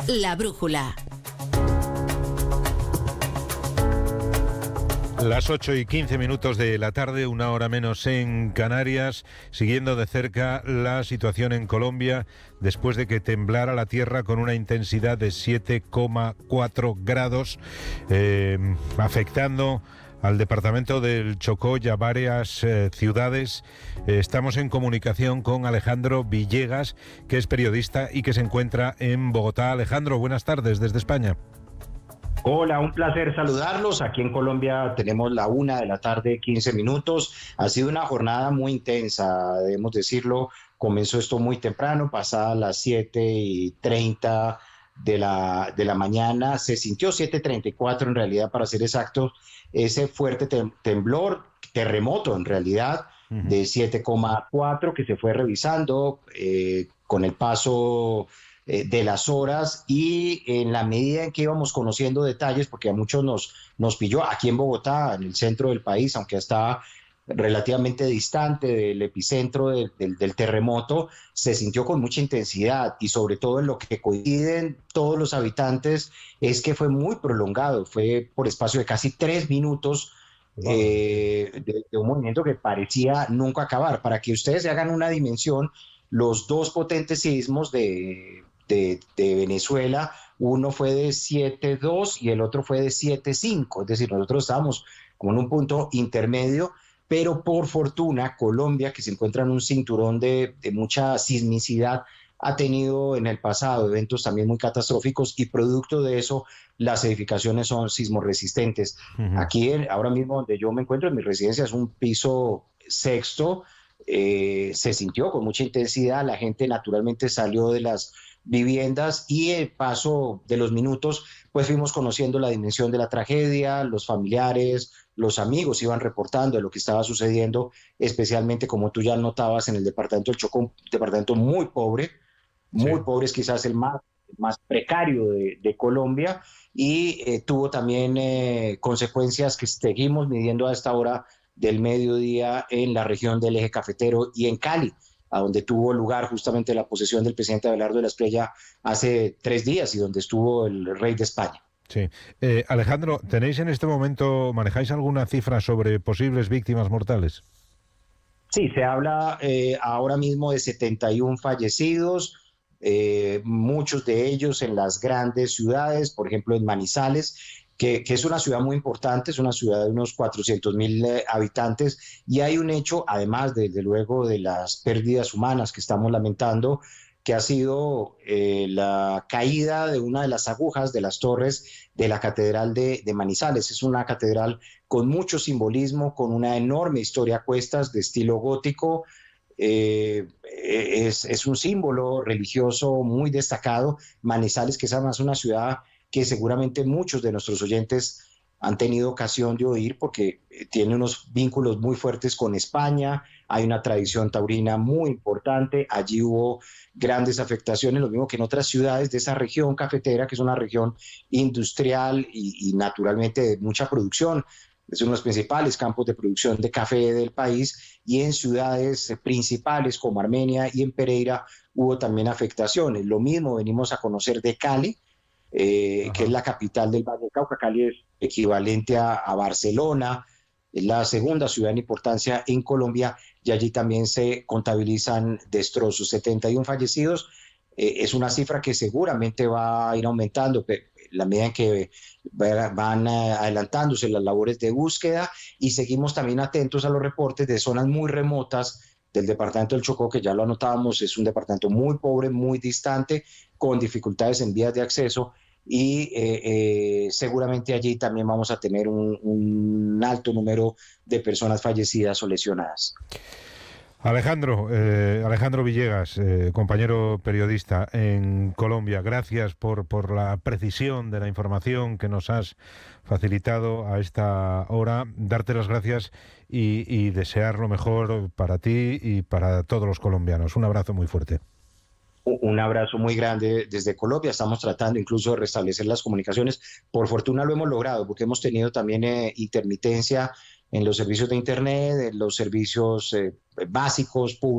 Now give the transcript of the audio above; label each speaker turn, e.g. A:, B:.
A: La Brújula.
B: Las 8:15 de la tarde, una hora menos en Canarias, siguiendo de cerca la situación en Colombia después de que temblara la tierra con una intensidad de 7,4 grados, afectando al departamento del Chocó y a varias ciudades. Estamos en comunicación con Alejandro Villegas, que es periodista y que se encuentra en Bogotá. Alejandro, buenas tardes desde España.
C: Hola, un placer saludarlos. Aquí en Colombia tenemos la 1:15 PM. Ha sido una jornada muy intensa, debemos decirlo. Comenzó esto muy temprano, pasadas las 7:30 de la mañana. Se sintió 7:34 en realidad, para ser exactos, ese fuerte temblor, terremoto en realidad, de 7,4 que se fue revisando con el paso de las horas, y en la medida en que íbamos conociendo detalles, porque a muchos nos pilló aquí en Bogotá, en el centro del país, aunque está relativamente distante del epicentro del terremoto, se sintió con mucha intensidad, y sobre todo en lo que coinciden todos los habitantes es que fue muy prolongado, fue por espacio de casi 3 minutos. De un movimiento que parecía nunca acabar. Para que ustedes se hagan una dimensión, los dos potentes sismos de Venezuela, uno fue de 7,2 y el otro fue de 7,5, es decir, nosotros estábamos como en un punto intermedio, pero por fortuna Colombia, que se encuentra en un cinturón de mucha sismicidad, ha tenido en el pasado eventos también muy catastróficos, y producto de eso las edificaciones son sismorresistentes. Aquí ahora mismo donde yo me encuentro, en mi residencia, es un piso sexto. Se sintió con mucha intensidad, la gente naturalmente salió de las viviendas, y el paso de los minutos pues fuimos conociendo la dimensión de la tragedia. Los familiares, los amigos iban reportando de lo que estaba sucediendo, especialmente, como tú ya notabas, en el departamento del Chocó, un departamento muy pobre, muy pobre, es quizás el más precario de Colombia, y tuvo también consecuencias que seguimos midiendo a esta hora del mediodía en la región del Eje Cafetero y en Cali, a donde tuvo lugar justamente la posesión del presidente Abelardo de la Espriella hace 3 días, y donde estuvo el rey de España.
B: Sí. Alejandro, ¿tenéis en este momento, manejáis alguna cifra sobre posibles víctimas mortales?
C: Sí, se habla ahora mismo de 71 fallecidos, muchos de ellos en las grandes ciudades, por ejemplo en Manizales, que es una ciudad muy importante, es una ciudad de unos 400,000 habitantes, y hay un hecho, además desde luego de las pérdidas humanas que estamos lamentando, que ha sido la caída de una de las agujas de las torres de la Catedral de Manizales. Es una catedral con mucho simbolismo, con una enorme historia a cuestas, de estilo gótico. Es un símbolo religioso muy destacado. Manizales, que es además una ciudad que seguramente muchos de nuestros oyentes han tenido ocasión de oír, porque tiene unos vínculos muy fuertes con España, hay una tradición taurina muy importante, allí hubo grandes afectaciones, lo mismo que en otras ciudades de esa región cafetera, que es una región industrial y naturalmente de mucha producción. Es uno de los principales campos de producción de café del país, y en ciudades principales como Armenia y en Pereira hubo también afectaciones. Lo mismo venimos a conocer de Cali, que es la capital del Valle del Cauca. Cali es equivalente a Barcelona, es la segunda ciudad en importancia en Colombia, y allí también se contabilizan destrozos. 71 fallecidos, es una cifra que seguramente va a ir aumentando la medida en que van adelantándose las labores de búsqueda, y seguimos también atentos a los reportes de zonas muy remotas del departamento del Chocó, que ya lo anotábamos, es un departamento muy pobre, muy distante, con dificultades en vías de acceso, y seguramente allí también vamos a tener un alto número de personas fallecidas o lesionadas.
B: Alejandro Villegas, compañero periodista en Colombia, gracias por la precisión de la información que nos has facilitado a esta hora. Darte las gracias y desear lo mejor para ti y para todos los colombianos. Un abrazo muy fuerte.
C: Un abrazo muy grande desde Colombia. Estamos tratando incluso de restablecer las comunicaciones. Por fortuna lo hemos logrado, porque hemos tenido también intermitencia en los servicios de Internet, en los servicios básicos públicos.